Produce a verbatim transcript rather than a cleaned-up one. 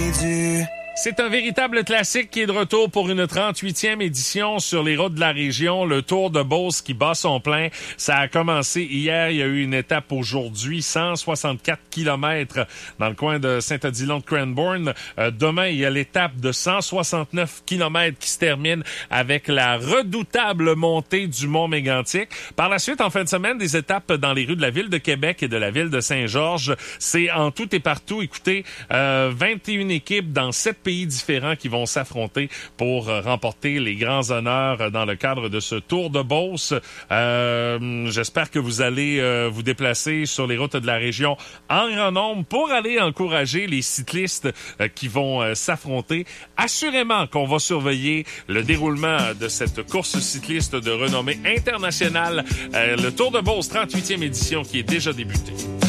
du... C'est un véritable classique qui est de retour pour une trente-huitième édition sur les routes de la région, le Tour de Beauce qui bat son plein. Ça a commencé hier, il y a eu une étape aujourd'hui, cent soixante-quatre kilomètres dans le coin de Saint-Odilon-de-Cranbourne. Euh, demain, il y a l'étape de cent soixante-neuf kilomètres qui se termine avec la redoutable montée du Mont-Mégantic. Par la suite, en fin de semaine, des étapes dans les rues de la ville de Québec et de la ville de Saint-Georges. C'est en tout et partout, écoutez, euh, vingt et une équipes dans sept pays différents qui vont s'affronter pour euh, remporter les grands honneurs dans le cadre de ce Tour de Beauce. Euh, j'espère que vous allez euh, vous déplacer sur les routes de la région en grand nombre pour aller encourager les cyclistes euh, qui vont euh, s'affronter. Assurément qu'on va surveiller le déroulement de cette course cycliste de renommée internationale, euh, le Tour de Beauce trente-huitième édition qui est déjà débutée.